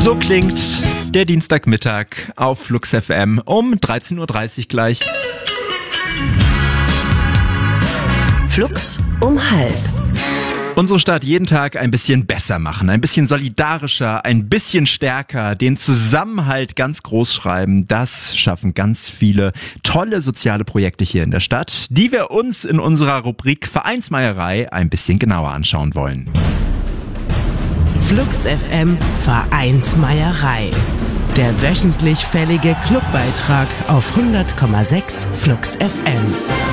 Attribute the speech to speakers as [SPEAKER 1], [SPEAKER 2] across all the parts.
[SPEAKER 1] So klingt der Dienstagmittag auf Flux FM um 13.30 Uhr gleich.
[SPEAKER 2] Flux um halb.
[SPEAKER 1] Unsere Stadt jeden Tag ein bisschen besser machen, ein bisschen solidarischer, ein bisschen stärker, den Zusammenhalt ganz groß schreiben. Das schaffen ganz viele tolle soziale Projekte hier in der Stadt, die wir uns in unserer Rubrik Vereinsmeierei ein bisschen genauer anschauen wollen.
[SPEAKER 2] Flux FM Vereinsmeierei. Der wöchentlich fällige Clubbeitrag auf 100,6 Flux FM.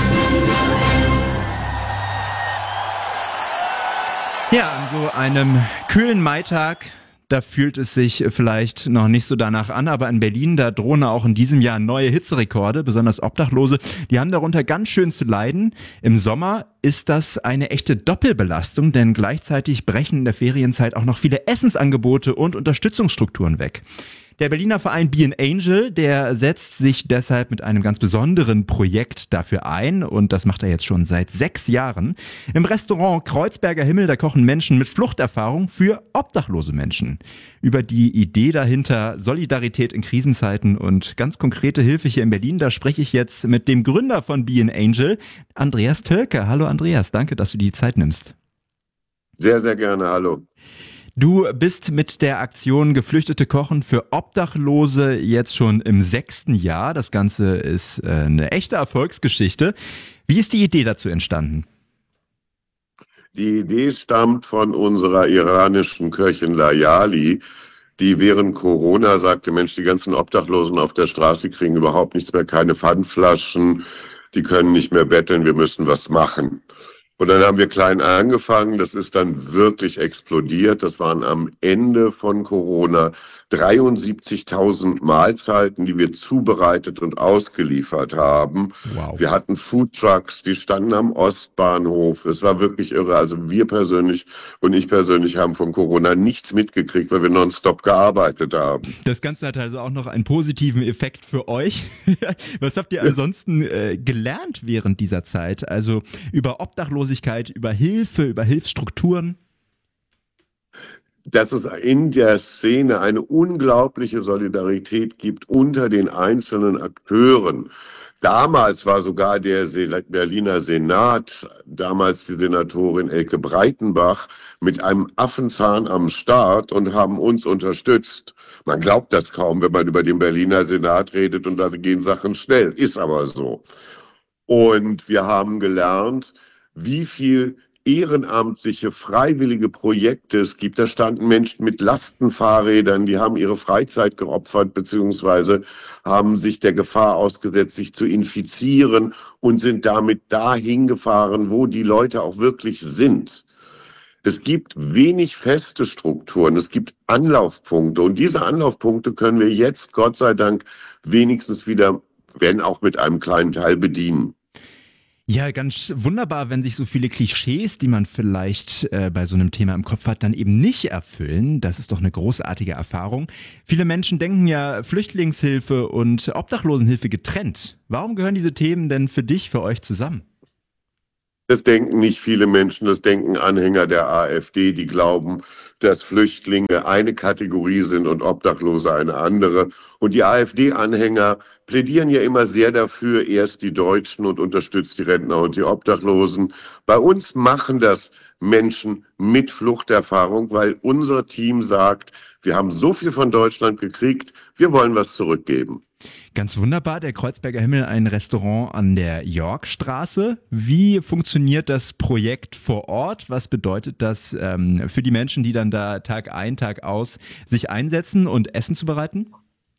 [SPEAKER 1] Ja, an so einem kühlen Maitag, da fühlt es sich vielleicht noch nicht so danach an, aber in Berlin, da drohen auch in diesem Jahr neue Hitzerekorde, besonders Obdachlose, die haben darunter ganz schön zu leiden. Im Sommer ist das eine echte Doppelbelastung, denn gleichzeitig brechen in der Ferienzeit auch noch viele Essensangebote und Unterstützungsstrukturen weg. Der Berliner Verein Be an Angel, der setzt sich deshalb mit einem ganz besonderen Projekt dafür ein und das macht er jetzt schon seit 6 Jahren. Im Restaurant Kreuzberger Himmel, da kochen Menschen mit Fluchterfahrung für obdachlose Menschen. Über die Idee dahinter, Solidarität in Krisenzeiten und ganz konkrete Hilfe hier in Berlin, da spreche ich jetzt mit dem Gründer von Be an Angel, Andreas Tölke. Hallo Andreas, danke, dass du die Zeit nimmst.
[SPEAKER 3] Sehr, sehr gerne, hallo.
[SPEAKER 1] Du bist mit der Aktion Geflüchtete kochen für Obdachlose jetzt schon im 6. Jahr. Das Ganze ist eine echte Erfolgsgeschichte. Wie ist die Idee dazu entstanden?
[SPEAKER 3] Die Idee stammt von unserer iranischen Köchin Layali, die während Corona sagte, Mensch, die ganzen Obdachlosen auf der Straße kriegen überhaupt nichts mehr, keine Pfandflaschen, die können nicht mehr betteln, wir müssen was machen. Und dann haben wir klein angefangen, das ist dann wirklich explodiert. Das waren am Ende von Corona 73.000 Mahlzeiten, die wir zubereitet und ausgeliefert haben. Wow. Wir hatten Foodtrucks, die standen am Ostbahnhof. Es war wirklich irre. Also wir persönlich und ich persönlich haben von Corona nichts mitgekriegt, weil wir nonstop gearbeitet haben.
[SPEAKER 1] Das Ganze hat also auch noch einen positiven Effekt für euch. Was habt ihr ansonsten gelernt während dieser Zeit? Also über Obdachlosigkeit, über Hilfe, über Hilfsstrukturen?
[SPEAKER 3] Dass es in der Szene eine unglaubliche Solidarität gibt unter den einzelnen Akteuren. Damals war sogar der Berliner Senat, damals die Senatorin Elke Breitenbach, mit einem Affenzahn am Start und haben uns unterstützt. Man glaubt das kaum, wenn man über den Berliner Senat redet und da gehen Sachen schnell. Ist aber so. Und wir haben gelernt, wie viel ehrenamtliche, freiwillige Projekte es gibt. Da standen Menschen mit Lastenfahrrädern, die haben ihre Freizeit geopfert, beziehungsweise haben sich der Gefahr ausgesetzt, sich zu infizieren und sind damit dahin gefahren, wo die Leute auch wirklich sind. Es gibt wenig feste Strukturen, es gibt Anlaufpunkte und diese Anlaufpunkte können wir jetzt, Gott sei Dank, wenigstens wieder, wenn auch mit einem kleinen Teil, bedienen.
[SPEAKER 1] Ja, ganz wunderbar, wenn sich so viele Klischees, die man vielleicht bei so einem Thema im Kopf hat, dann eben nicht erfüllen. Das ist doch eine großartige Erfahrung. Viele Menschen denken ja Flüchtlingshilfe und Obdachlosenhilfe getrennt. Warum gehören diese Themen denn für dich, für euch zusammen?
[SPEAKER 3] Das denken nicht viele Menschen, das denken Anhänger der AfD, die glauben, dass Flüchtlinge eine Kategorie sind und Obdachlose eine andere. Und die AfD-Anhänger plädieren ja immer sehr dafür, erst die Deutschen und unterstützt die Rentner und die Obdachlosen. Bei uns machen das Menschen mit Fluchterfahrung, weil unser Team sagt, wir haben so viel von Deutschland gekriegt, wir wollen was zurückgeben.
[SPEAKER 1] Ganz wunderbar, der Kreuzberger Himmel, ein Restaurant an der Yorkstraße. Wie funktioniert das Projekt vor Ort? Was bedeutet das für die Menschen, die dann da Tag ein, Tag aus sich einsetzen und Essen zubereiten?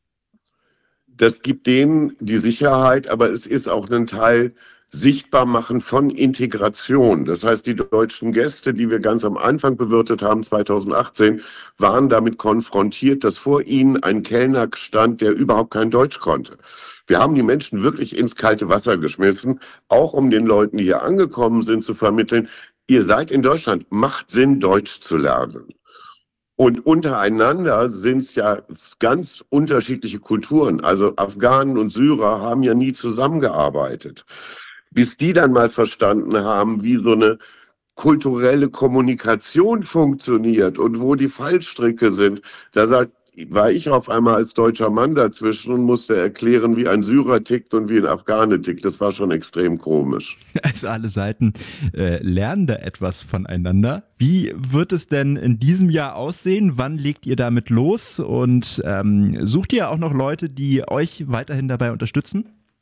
[SPEAKER 3] Das gibt denen die Sicherheit, aber es ist auch ein Teil sichtbar machen von Integration. Das heißt, die deutschen Gäste, die wir ganz am Anfang bewirtet haben, 2018, waren damit konfrontiert, dass vor ihnen ein Kellner stand, der überhaupt kein Deutsch konnte. Wir haben die Menschen wirklich ins kalte Wasser geschmissen, auch um den Leuten, die hier angekommen sind, zu vermitteln, ihr seid in Deutschland, macht Sinn, Deutsch zu lernen. Und untereinander sind es ja ganz unterschiedliche Kulturen. Also Afghanen und Syrer haben ja nie zusammengearbeitet. Bis die dann mal verstanden haben, wie so eine kulturelle Kommunikation funktioniert und wo die Fallstricke sind, da sagt war ich auf einmal als deutscher Mann dazwischen und musste erklären, wie ein Syrer tickt und wie ein Afghane tickt. Das war schon extrem komisch.
[SPEAKER 1] Also alle Seiten lernen da etwas voneinander. Wie wird es denn in diesem Jahr aussehen? Wann legt ihr damit los? Und sucht ihr auch noch Leute, die euch weiterhin dabei unterstützen?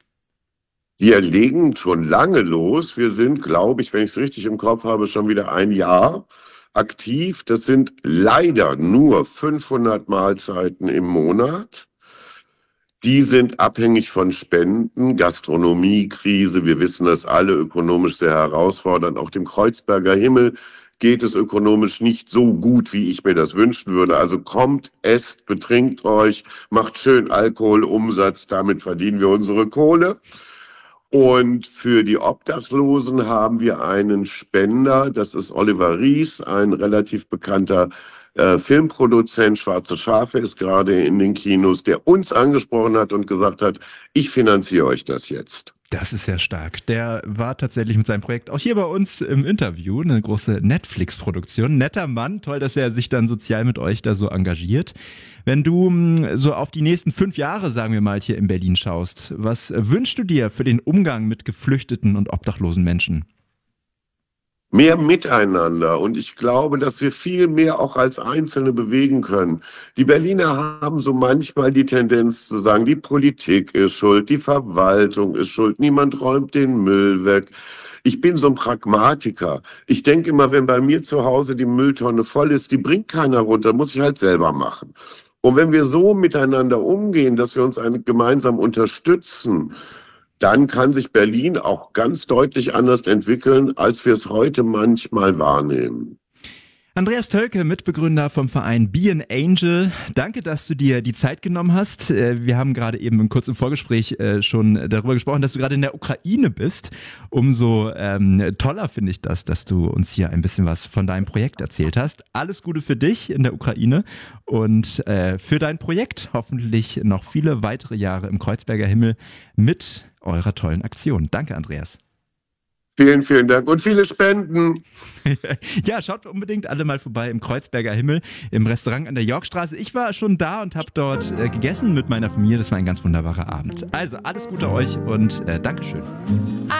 [SPEAKER 3] Wir legen schon lange los. Wir sind, glaube ich, wenn ich es richtig im Kopf habe, schon wieder ein Jahr aktiv. Das sind leider nur 500 Mahlzeiten im Monat. Die sind abhängig von Spenden, Gastronomiekrise. Wir wissen das alle, ökonomisch sehr herausfordernd. Auch dem Kreuzberger Himmel geht es ökonomisch nicht so gut, wie ich mir das wünschen würde. Also kommt, esst, betrinkt euch, macht schön Alkoholumsatz. Damit verdienen wir unsere Kohle. Und für die Obdachlosen haben wir einen Spender, das ist Oliver Ries, ein relativ bekannter Filmproduzent, Schwarze Schafe ist gerade in den Kinos, der uns angesprochen hat und gesagt hat, ich finanziere euch das jetzt.
[SPEAKER 1] Das ist ja stark. Der war tatsächlich mit seinem Projekt auch hier bei uns im Interview, eine große Netflix-Produktion. Netter Mann, toll, dass er sich dann sozial mit euch da so engagiert. Wenn du so auf die nächsten 5 Jahre, sagen wir mal, hier in Berlin schaust, was wünschst du dir für den Umgang mit geflüchteten und obdachlosen Menschen?
[SPEAKER 3] Mehr Miteinander, und ich glaube, dass wir viel mehr auch als Einzelne bewegen können. Die Berliner haben so manchmal die Tendenz zu sagen, die Politik ist schuld, die Verwaltung ist schuld, niemand räumt den Müll weg. Ich bin so ein Pragmatiker. Ich denke immer, wenn bei mir zu Hause die Mülltonne voll ist, die bringt keiner runter, muss ich halt selber machen. Und wenn wir so miteinander umgehen, dass wir uns gemeinsam unterstützen, dann kann sich Berlin auch ganz deutlich anders entwickeln, als wir es heute manchmal wahrnehmen.
[SPEAKER 1] Andreas Tölke, Mitbegründer vom Verein Be an Angel. Danke, dass du dir die Zeit genommen hast. Wir haben gerade eben im kurzen Vorgespräch schon darüber gesprochen, dass du gerade in der Ukraine bist. Umso toller finde ich das, dass du uns hier ein bisschen was von deinem Projekt erzählt hast. Alles Gute für dich in der Ukraine und für dein Projekt. Hoffentlich noch viele weitere Jahre im Kreuzberger Himmel mit eurer tollen Aktion. Danke, Andreas.
[SPEAKER 3] Vielen, vielen Dank und viele Spenden.
[SPEAKER 1] Ja, schaut unbedingt alle mal vorbei im Kreuzberger Himmel, im Restaurant an der Yorkstraße. Ich war schon da und habe dort gegessen mit meiner Familie. Das war ein ganz wunderbarer Abend. Also alles Gute euch und Dankeschön.